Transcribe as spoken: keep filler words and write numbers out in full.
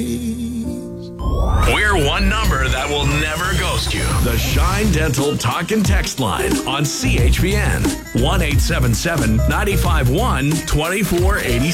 We're one number that will never ghost you. The Shine Dental Talk and Text Line on C H P N. one eight seven seven, nine five one, two four eight